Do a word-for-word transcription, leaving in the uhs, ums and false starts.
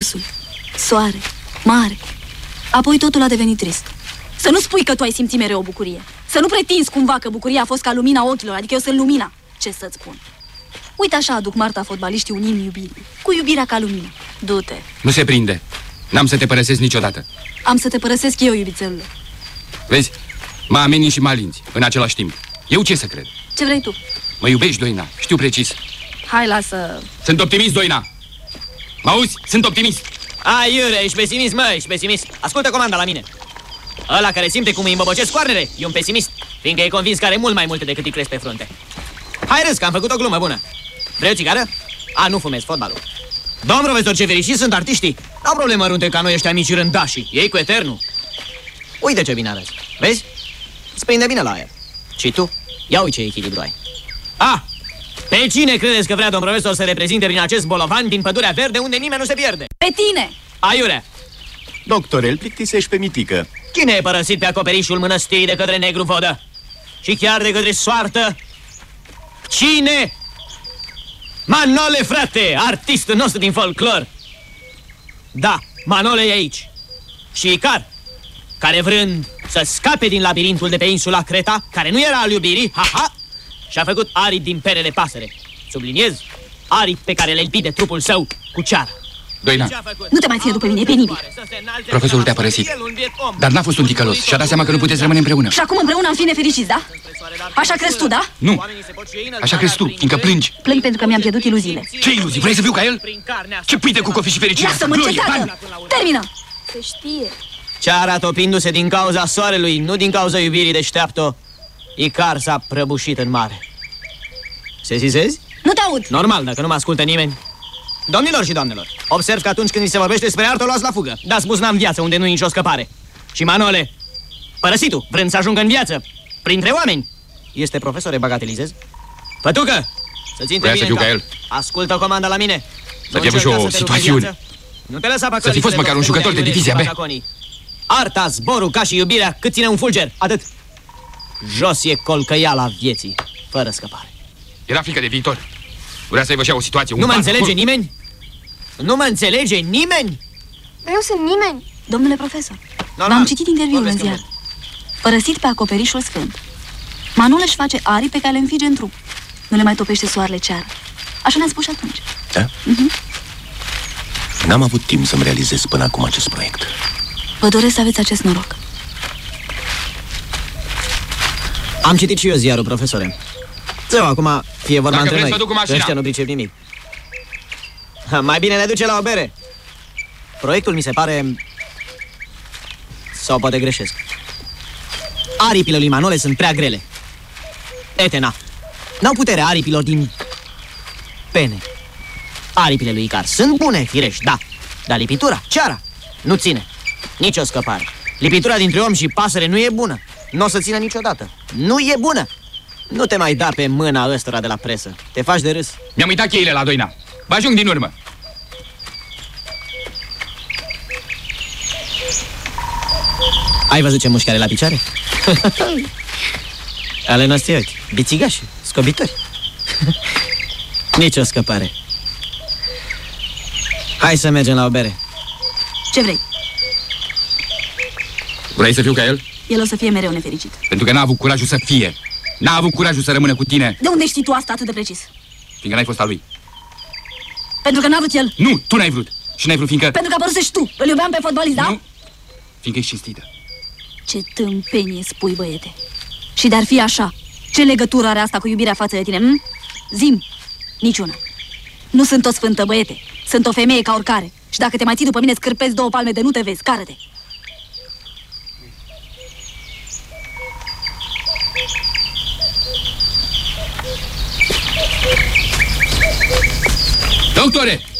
Sosul, soare, mare. Apoi totul a devenit trist. Să nu spui că tu ai simțit mereu o bucurie. Să nu pretinzi cumva că bucuria a fost ca lumina ochilor, adică eu sunt lumina. Ce să-ți spun? Uite așa aduc Marta fotbaliștii unimi iubirii, cu iubirea ca lumină. Du-te. Nu se prinde. N-am să te părăsesc niciodată. Am să te părăsesc eu, iubițelule. Vezi? Mă ameninți și mă alinți în același timp. Eu ce să cred? Ce vrei tu? Mă iubești, Doina, știu precis. Hai, lasă. Sunt optimist, Doina. Mă auzi? Sunt optimist. Ai, iure, ești pesimist, mă, ești pesimist. Ascultă comanda la mine. Ăla care simte cum îi îmbobocesc coarnele e un pesimist, fiindcă e convins că are mult mai multe decât îi crezi pe frunte. Hai râs, că am făcut o glumă bună. Vrei o țigară? A, nu fumez fotbalul. Domn profesor, ce fericiți sunt artiștii. N-au probleme mărunte ca noi ăștia mici rândașii. Ei cu eternul. Uite ce bine arăți. Vezi? Îți prinde bine la aer. Și tu? Ia uite ce echilibru ai. A! Pe cine credeți că vrea domn profesor să reprezinte prin acest bolovan din pădurea verde unde nimeni nu se pierde? Pe tine! Aiurea! Doctor, îl plictisești pe mitică. Cine e părăsit pe acoperișul mănăstirii de către negru vodă? Și chiar de către soartă? Cine? Manole, frate, artistul nostru din folclor. Da, Manole e aici. Și Icar, care vrând să scape din labirintul de pe insula Creta, care nu era al iubirii, ha-ha, și-a făcut aripi din pere de pasăre. Subliniez, aripi pe care le lpi de trupul său cu ceară. Doina, nu te mai ție după mine, e penibil. Profesorul te-a părăsit, dar n-a fost un ticălos și-a dat seama că nu puteți rămâne împreună. Și acum împreună am fi nefericiți, da? Așa crezi tu, da? Nu, așa crezi tu, fiindcă plângi. Plâng pentru că mi-am pierdut iluziile. Ce iluzii? Vrei să fiu ca el? Ce pâite cu cofii și fericire? Lasă-mă, cetată! Termină! Se știe. Ceara topindu-se din cauza soarelui, nu din cauza iubirii deșteaptă, Icar s-a prăbușit în mare. Se zizezi? Nu te aud! Normal, dacă nu mă ascultă nimeni. Domnilor și doamnelor, observ că atunci când mi se vorbește despre artă, o luați la fugă. Da, spus n-am viață unde nu e nicio scăpare. Și Manole, părăsitul, vrând să ajungă în viață, printre oameni, este profesor, bagatelizez? Pătucă, să-ți intre bine în cap. El. Ascultă comanda la mine. Să fie și o situațiune. Nu te lăsa pe să fi fost măcar un jucător de divizia B. Arta, zborul, ca și iubirea, cât ține un fulger, atât. Jos e colcăiala vieții, fără scăpare. Era frică de viitor. Vrea să aibă și o situație. Nu mă înțelege nimeni? Nu mă înțelege nimeni? Eu sunt nimeni. Domnule profesor, v-am citit interviul în ziar. Părăsit pe acoperișul sfânt, Manole își face aripi pe care le înfige în trup. Nu le mai topește soarele ceară. Așa ne-a spus și atunci. Da? Uh-huh. N-am avut timp să-mi realizez până acum acest proiect. Vă doresc să aveți acest noroc. Am citit și eu ziarul, profesore. Zău, acum fie vorba Dacă între noi, că ăștia nu pricep nimic. Mai bine ne duce la o bere. Proiectul mi se pare... Sau poate greșesc. Aripile lui Manole sunt prea grele. Etena. N-au puterea aripilor din... pene. Aripile lui Icar sunt bune, firești, da. Dar lipitura, ceara, nu ține. Nici o scăpare. Lipitura dintre om și pasăre nu e bună. Nu o să țină niciodată. Nu e bună. Nu te mai da pe mâna ăstora de la presă. Te faci de râs. Mi-am uitat cheile la Doina. Vă ajung din urmă. Ai văzut ce mușchi are la picioare? Ale noastre ochi. Bițigași, scobitori. Nici o scăpare. Hai să mergem la o bere. Ce vrei? Vrei să fiu ca el? El o să fie mereu nefericit. Pentru că n-a avut curajul să fie. N-a avut curajul să rămână cu tine. De unde știi tu asta atât de precis? Fiindcă n-ai fost al lui. Pentru că n-a vrut el. Nu, tu n-ai vrut. Și n-ai vrut fiindcă... Pentru că apărusești tu. Îl iubeam pe fotbalist, da? Nu, fiindcă ești cinstită. Ce tâmpenie spui, băiete. Și de-ar fi așa, ce legătură are asta cu iubirea față de tine? Hm? Zim, niciuna. Nu sunt o sfântă, băiete. Sunt o femeie ca oricare. Și dacă te mai ții după mine, scârpezi două palme de nu te vezi. Cară-te. Doctore,